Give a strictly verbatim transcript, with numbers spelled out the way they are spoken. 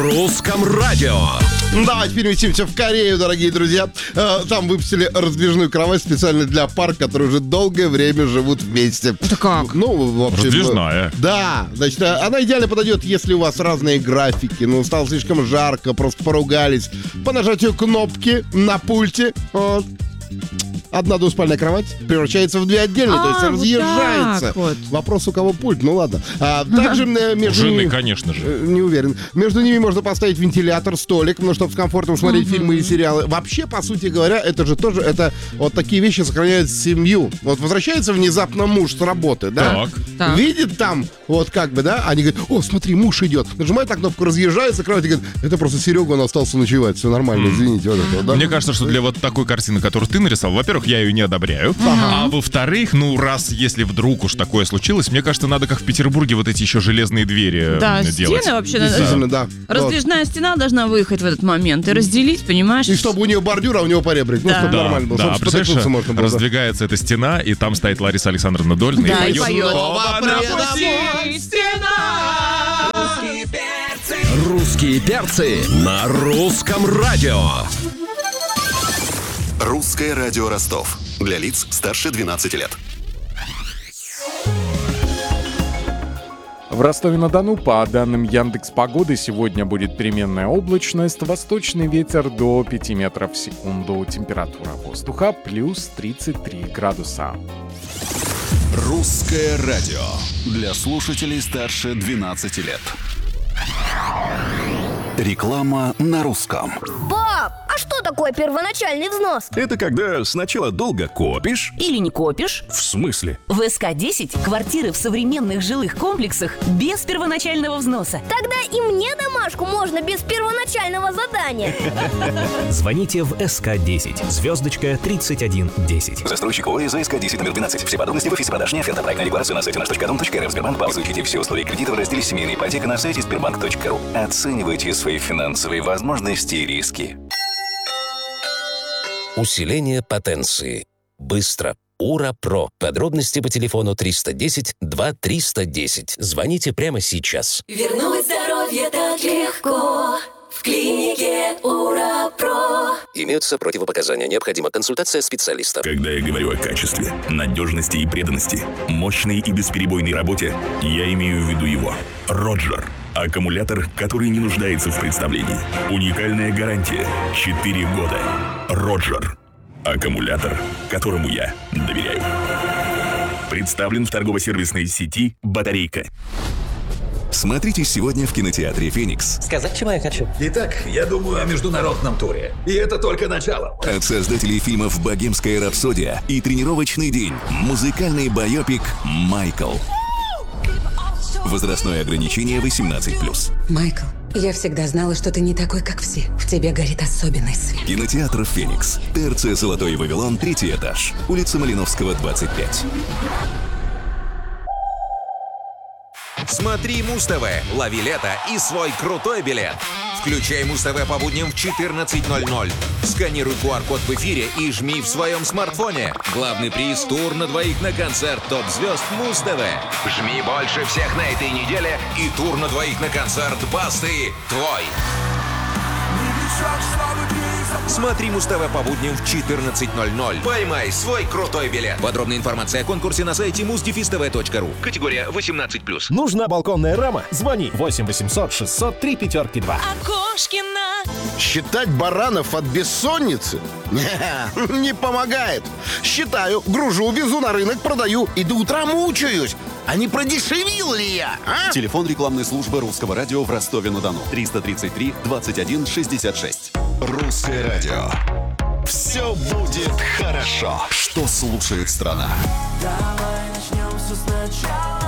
русском радио. Давайте переместимся в Корею, дорогие друзья. Там выпустили раздвижную кровать специально для пар, которые уже долгое время живут вместе. Это как? Ну, в общем, раздвижная. Да, значит, она идеально подойдет, если у вас разные графики. Ну, стало слишком жарко, просто поругались. По нажатию кнопки на пульте вот, одна двуспальная кровать превращается в две отдельные, А, то есть вот разъезжается. так вот. Вопрос, у кого пульт, ну ладно. А, также э, между Жены, ними, конечно же. э, не уверен. Между ними можно поставить вентилятор, столик, ну, чтобы с комфортом смотреть Мгм. фильмы и сериалы. Вообще, по сути говоря, это же тоже, это вот такие вещи сохраняют семью. Вот возвращается внезапно муж с работы, да? Так. Так. Видит там, вот как бы, да, они говорят: о, смотри, муж идет. Нажимает на кнопку, разъезжается, кровать и говорит: это просто Серега, он остался ночевать, все нормально, извините. Вот это, вот, да? Мне кажется, что для вот такой картины, которую ты нарисовал, во-первых, я ее не одобряю. А во-вторых, ну, раз, если вдруг уж такое случилось, мне кажется, надо, как в Петербурге, вот эти еще железные двери Да, э, делать. стены вообще... Действительно, да. Раздвижная стена должна выехать в этот момент и разделить, понимаешь? И чтобы у нее бордюр, а у него поребрик. Ну, Да. чтобы Да, нормально было, да, чтобы представляешь, спотыкнуться можно было. раздвигается эта стена, и там стоит Лариса Александровна Дольна Да, и и поет. поет. «Снова на пути стена». Русские перцы на русском радио. Русское радио Ростов. Для лиц старше двенадцати лет. В Ростове-на-Дону, по данным Яндекс.Погоды, сегодня будет переменная облачность, восточный ветер до пяти метров в секунду, температура воздуха плюс тридцать три градуса. Русское радио. Для слушателей старше двенадцати лет. Реклама на русском. Пап, а что такое первоначальный взнос? Это когда сначала долго копишь. Или не копишь? В смысле? В эс ка десять квартиры в современных жилых комплексах без первоначального взноса. Тогда и мне домашку можно без первоначального задания. Звоните в эс ка десять, звездочка тридцать один десять. Застройщик ОАО за эс ка десять номер двенадцать. Все подробности в офисе продаж. Не оферта, проектная декларация на сайте наш точка дом точка эр эф. Сбербанк. Изучите все условия кредита в разделе «Семейная ипотека» на сайте сбербанк точка ру. Оценивайте свои финансовые возможности и риски. Усиление потенции. Быстро. Ура Про. Подробности по телефону триста десять два триста десять. Звоните прямо сейчас. Вернуть здоровье так легко. В клинике Ура Про. Имеются противопоказания. Необходима консультация специалиста. Когда я говорю о качестве, надежности и преданности, мощной и бесперебойной работе, я имею в виду его. Роджер. Аккумулятор, который не нуждается в представлении. Уникальная гарантия. четыре года. Роджер. Аккумулятор, которому я доверяю. Представлен в торгово-сервисной сети «Батарейка». Смотрите сегодня в кинотеатре «Феникс». Сказать, чего я хочу? Итак, я думаю о международном туре. И это только начало. От создателей фильмов «Богемская рапсодия» и «Тренировочный день» музыкальный байопик «Майкл». Возрастное ограничение восемнадцать плюс. Майкл, я всегда знала, что ты не такой, как все. В тебе горит особенный свет. Кинотеатр «Феникс». ТРЦ «Золотой Вавилон», третий этаж. Улица Малиновского, двадцать пять. Смотри Муз-ТВ, лови лето и свой крутой билет. Включай Муз-ТВ по будням в четырнадцать ноль ноль. Сканируй ку ар-код в эфире и жми в своем смартфоне. Главный приз — тур на двоих на концерт топ-звезд Муз-ТВ. Жми больше всех на этой неделе, и тур на двоих на концерт Басты твой. Смотри Муз-ТВ по будням в четырнадцать ноль ноль. Поймай свой крутой билет. Подробная информация о конкурсе на сайте муз дефис тэ вэ точка ру. Категория восемнадцать плюс. Нужна балконная рама? Звони восемь восемьсот шестьсот три пятерки два. Окошкина. Считать баранов от бессонницы? Не, не помогает. Считаю, гружу, везу на рынок, продаю и до утра мучаюсь. А не продешевил ли я, а? Телефон рекламной службы Русского радио в Ростове-на-Дону. триста тридцать три двадцать один шестьдесят шесть. Русское радио. Все будет хорошо. Что слушает страна? Давай начнем все сначала.